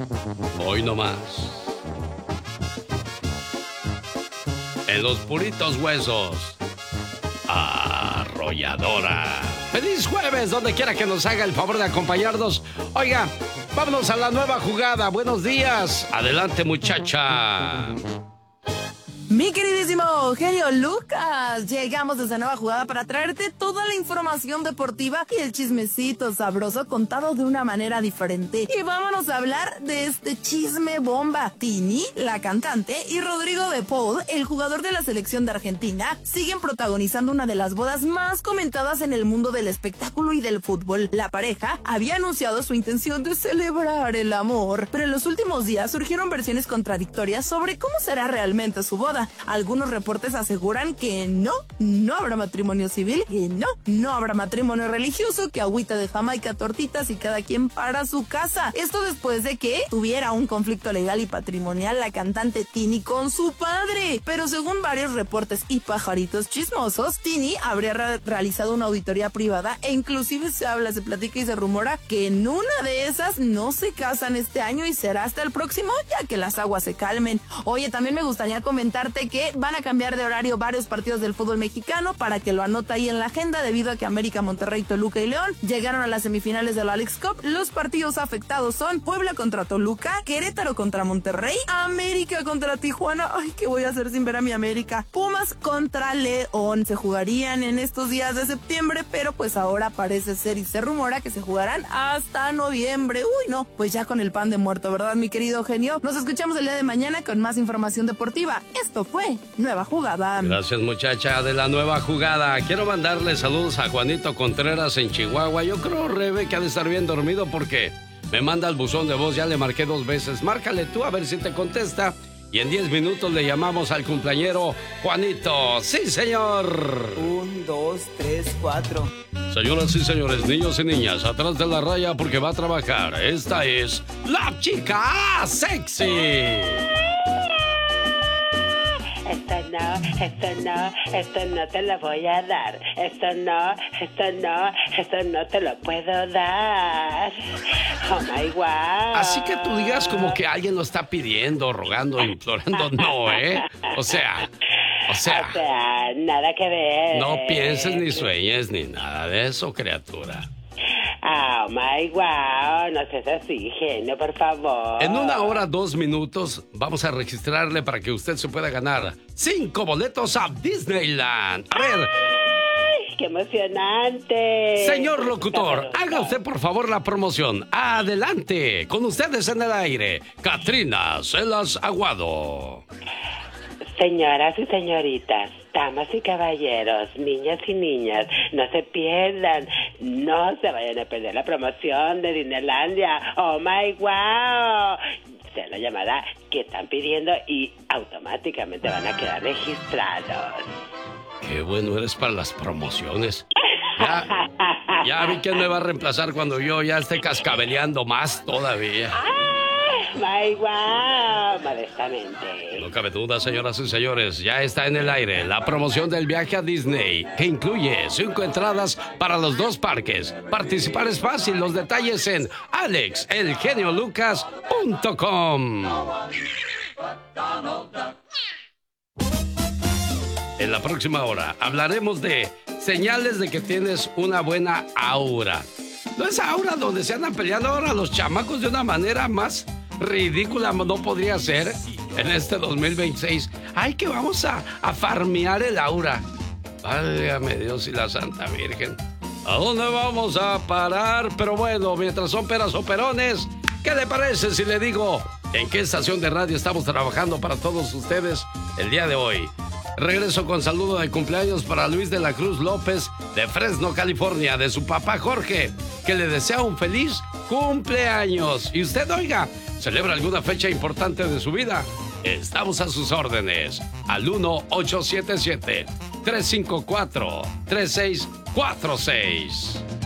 Hoy nomás. En los puritos huesos. Arrolladora. ¡Feliz jueves! Donde quiera que nos haga el favor de acompañarnos. Oiga, vámonos a la nueva jugada. Buenos días. Adelante, muchacha. Mi queridísimo genio Lucas, llegamos desde Nueva Jugada para traerte toda la información deportiva y el chismecito sabroso contado de una manera diferente. Y vámonos a hablar de este chisme bomba. Tini, la cantante, y Rodrigo de Paul, el jugador de la selección de Argentina, siguen protagonizando una de las bodas más comentadas en el mundo del espectáculo y del fútbol. La pareja había anunciado su intención de celebrar el amor, pero en los últimos días surgieron versiones contradictorias sobre cómo será realmente su boda. Algunos reportes aseguran que no habrá matrimonio civil, que no habrá matrimonio religioso, que agüita de Jamaica, tortitas y cada quien para su casa. Esto después de que tuviera un conflicto legal y patrimonial la cantante Tini con su padre. Pero según varios reportes y pajaritos chismosos, Tini habría realizado una auditoría privada e inclusive se platica y se rumora que en una de esas no se casan este año y será hasta el próximo, ya que las aguas se calmen. Oye, también me gustaría comentarte que van a cambiar de horario varios partidos del fútbol mexicano para que lo anota ahí en la agenda debido a que América, Monterrey, Toluca y León llegaron a las semifinales de la Alex Cup. Los partidos afectados son Puebla contra Toluca, Querétaro contra Monterrey, América contra Tijuana. Ay, ¿qué voy a hacer sin ver a mi América? Pumas contra León. Se jugarían en estos días de septiembre, pero pues ahora parece ser y se rumora que se jugarán hasta noviembre. Uy, no, pues ya con el pan de muerto, ¿verdad, mi querido genio? Nos escuchamos el día de mañana con más información deportiva. Esto fue Nueva Jugada. Gracias, muchacha de la Nueva Jugada. Quiero mandarle saludos a Juanito Contreras en Chihuahua. Yo creo, Rebe, que ha de estar bien dormido porque me manda el buzón de voz. Ya le marqué 2 veces. Márcale tú a ver si te contesta. Y en 10 minutos le llamamos al cumpleañero Juanito. ¡Sí, señor! 1, 2, 3, 4. Señoras y señores, niños y niñas, atrás de la raya porque va a trabajar. Esta es la chica sexy. Esto no te lo voy a dar. Esto no te lo puedo dar. Oh my God. Así que tú digas como que alguien lo está pidiendo, rogando, implorando, no, ¿eh? O sea, nada que ver. No pienses ni sueñes ni nada de eso, criatura. Oh my God, no seas así, genio, por favor. En 1 hora, 2 minutos, vamos a registrarle para que usted se pueda ganar 5 boletos a Disneyland. A ver. ¡Ay, qué emocionante! Señor locutor, haga usted por favor la promoción. Adelante, con ustedes en el aire, Catrina Celas Aguado. Señoras y señoritas, damas y caballeros, niñas y niñas, no se pierdan, no se vayan a perder la promoción de Disneylandia. ¡Oh, my wow! Sea la llamada que están pidiendo y automáticamente van a quedar registrados. Qué bueno eres para las promociones. Ya vi quién me va a reemplazar cuando yo ya esté cascabeleando más todavía. ¡My wow! Modestamente. No cabe duda, señoras y señores, ya está en el aire la promoción del viaje a Disney, que incluye 5 entradas para los 2 parques. Participar es fácil, los detalles en alexelgeniolucas.com. En la próxima hora hablaremos de señales de que tienes una buena aura. No es aura donde se andan peleando ahora los chamacos de una manera más ridícula, no podría ser en este 2026. Ay, que vamos a farmear el aura. Válgame Dios y la Santa Virgen. ¿A dónde vamos a parar? Pero bueno, mientras son peras o perones, ¿qué le parece si le digo en qué estación de radio estamos trabajando para todos ustedes el día de hoy? Regreso con saludo de cumpleaños para Luis de la Cruz López de Fresno, California, de su papá Jorge, que le desea un feliz cumpleaños. Y usted, oiga, ¿celebra alguna fecha importante de su vida? Estamos a sus órdenes al 1-877-354-3646.